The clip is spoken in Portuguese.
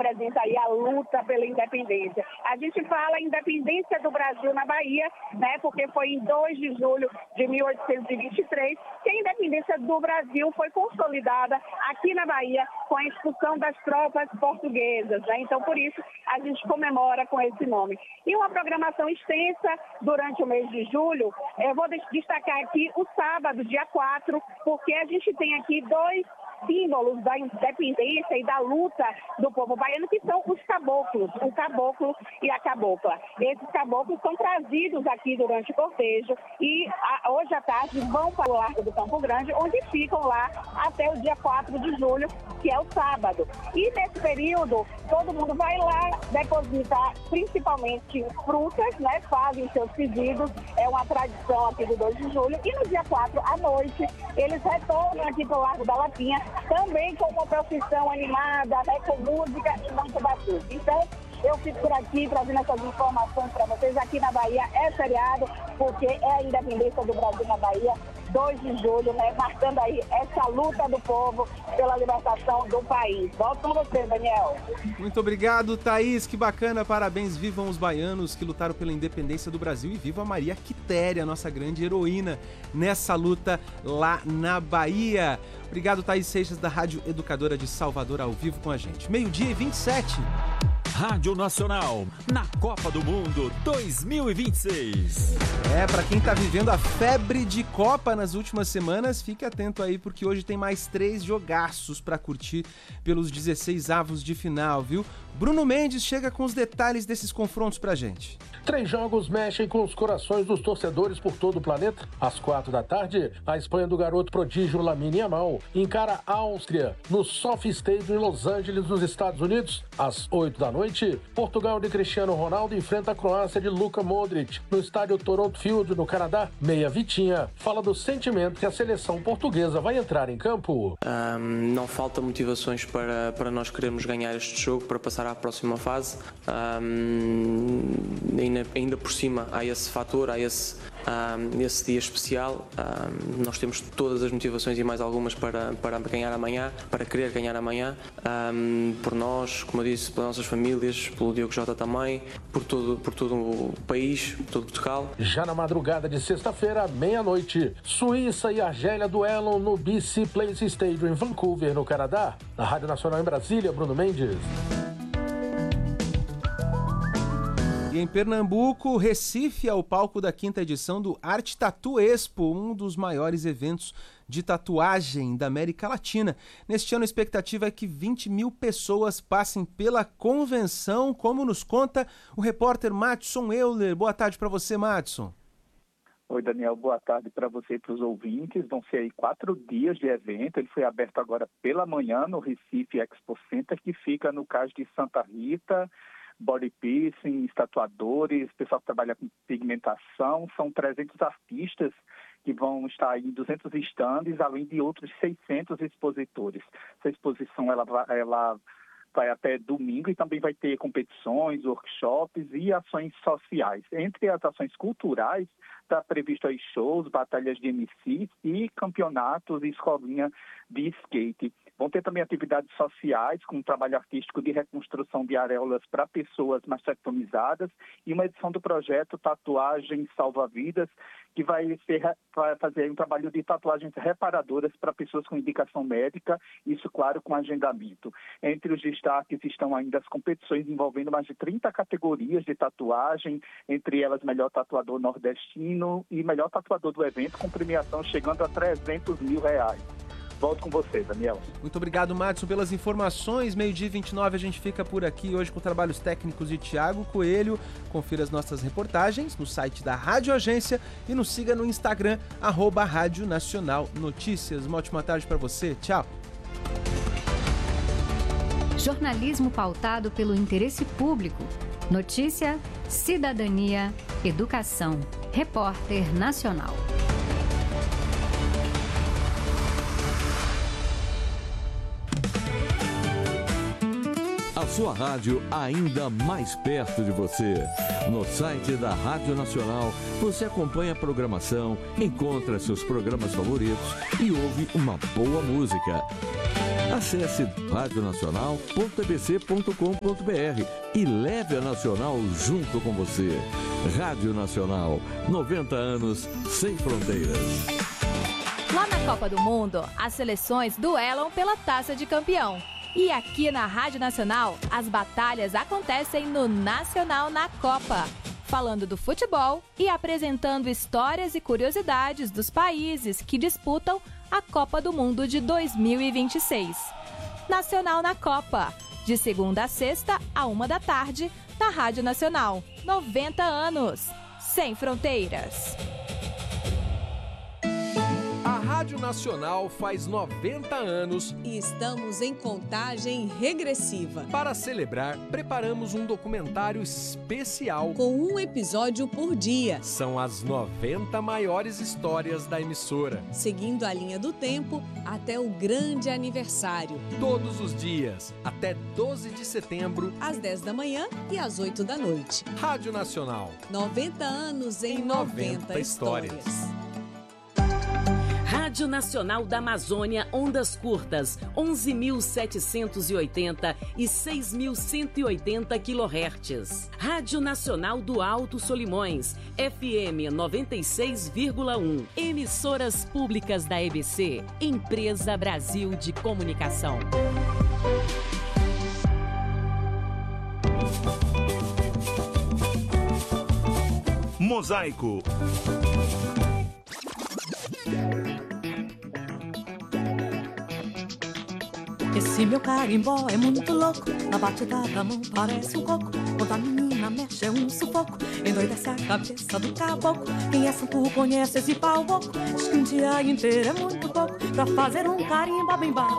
representa aí a luta pela independência. A gente fala independência do Brasil na Bahia, né, porque foi em 2 de julho de 1823 que a independência do Brasil foi consolidada aqui na Bahia com a expulsão das tropas portuguesas, né? Então, por isso, a gente comemora com esse nome. E uma programação extensa durante o mês de julho, eu vou destacar aqui o sábado, dia 4, porque a gente tem aqui 2 símbolos da independência e da luta do povo baiano, que são os caboclos, o caboclo e a cabocla. Esses caboclos são trazidos aqui durante o cortejo e hoje à tarde vão para o Largo do Campo Grande, onde ficam lá até o dia 4 de julho, que é o sábado. E nesse período, todo mundo vai lá depositar principalmente frutas, né? Fazem seus pedidos, é uma tradição aqui do 2 de julho. E no dia 4 à noite, eles retornam aqui para o Largo da Lapinha, também com uma procissão animada, né? Com música e muito batuque. Então, eu fico por aqui trazendo essas informações para vocês. Aqui na Bahia é feriado, porque é a independência do Brasil na Bahia, 2 de julho, né? Marcando aí essa luta do povo pela libertação do país. Volto com você, Daniel. Muito obrigado, Thaís. Que bacana, parabéns. Vivam os baianos que lutaram pela independência do Brasil e viva a Maria Quitéria, nossa grande heroína nessa luta lá na Bahia. Obrigado, Thaís Seixas, da Rádio Educadora de Salvador, ao vivo com a gente. 12:27. Rádio Nacional, na Copa do Mundo 2026. Para quem tá vivendo a febre de Copa nas últimas semanas, fique atento aí, porque hoje tem mais 3 jogaços para curtir pelos 16avos de final, viu? Bruno Mendes chega com os detalhes desses confrontos pra gente. 3 jogos mexem com os corações dos torcedores por todo o planeta. Às 4 da tarde, a Espanha do garoto prodígio Lamine Yamal encara a Áustria no SoFi Stadium em Los Angeles, nos Estados Unidos. Às 8 da noite, Portugal de Cristiano Ronaldo enfrenta a Croácia de Luka Modric no estádio Toronto Field, no Canadá. Meia Vitinha fala do sentimento que a seleção portuguesa vai entrar em campo. Não falta motivações para nós querermos ganhar este jogo, para passar à próxima fase. Ainda por cima há esse fator, há esse dia especial. Nós temos todas as motivações e mais algumas para ganhar amanhã, para querer ganhar amanhã, por nós, como eu disse, pelas nossas famílias, pelo Diogo Jota também, por todo o país, por todo Portugal. Já na madrugada de sexta-feira, meia-noite, Suíça e Argélia duelam no BC Place Stadium em Vancouver, no Canadá. Na Rádio Nacional em Brasília, Bruno Mendes. E em Pernambuco, Recife é o palco da 5ª edição do Arte Tattoo Expo, um dos maiores eventos de tatuagem da América Latina. Neste ano, a expectativa é que 20 mil pessoas passem pela convenção, como nos conta o repórter Madson Euler. Boa tarde para você, Madson. Oi, Daniel, boa tarde para você e para os ouvintes. Vão ser aí 4 dias de evento. Ele foi aberto agora pela manhã no Recife Expo Center, que fica no Cais de Santa Rita. Body piercing, tatuadores, pessoal que trabalha com pigmentação. São 300 artistas que vão estar em 200 estandes, além de outros 600 expositores. Essa exposição ela vai até domingo e também vai ter competições, workshops e ações sociais. Entre as ações culturais, está previsto aí shows, batalhas de MC e campeonatos e escolinha de skate. Vão ter também atividades sociais, com um trabalho artístico de reconstrução de areolas para pessoas mastectomizadas e uma edição do projeto Tatuagem Salva Vidas, que vai fazer um trabalho de tatuagens reparadoras para pessoas com indicação médica, isso, claro, com agendamento. Entre os destaques estão ainda as competições envolvendo mais de 30 categorias de tatuagem, entre elas melhor tatuador nordestino e melhor tatuador do evento, com premiação chegando a R$300 mil. Volto com você, Daniel. Muito obrigado, Madson, pelas informações. 12:29, a gente fica por aqui hoje com trabalhos técnicos de Thiago Coelho. Confira as nossas reportagens no site da Rádio Agência e nos siga no Instagram, @Rádio Nacional Notícias. Uma ótima tarde para você. Tchau. Jornalismo pautado pelo interesse público. Notícia, cidadania, educação. Repórter Nacional. A sua rádio ainda mais perto de você. No site da Rádio Nacional, você acompanha a programação, encontra seus programas favoritos e ouve uma boa música. Acesse radionacional.abc.com.br e leve a Nacional junto com você. Rádio Nacional, 90 anos sem fronteiras. Lá na Copa do Mundo, as seleções duelam pela Taça de Campeão. E aqui na Rádio Nacional, as batalhas acontecem no Nacional na Copa, falando do futebol e apresentando histórias e curiosidades dos países que disputam a Copa do Mundo de 2026. Nacional na Copa, de segunda a sexta, à 13h, na Rádio Nacional. 90 anos, sem fronteiras. A Rádio Nacional faz 90 anos e estamos em contagem regressiva. Para celebrar, preparamos um documentário especial com um episódio por dia. São as 90 maiores histórias da emissora, seguindo a linha do tempo até o grande aniversário. Todos os dias, até 12 de setembro, às 10 da manhã e às 8 da noite. Rádio Nacional. 90 anos em 90 histórias. Rádio Nacional da Amazônia, ondas curtas, 11.780 e 6.180 kHz. Rádio Nacional do Alto Solimões, FM 96,1. Emissoras públicas da EBC, Empresa Brasil de Comunicação. Mosaico. Esse meu carimbó é muito louco, na batida da mão parece um coco. Quando a menina mexe é um sufoco, endoidece a cabeça do caboclo. Quem é santo conhece esse pau boco, diz que um dia inteiro é muito pouco pra fazer um carimba bem barato.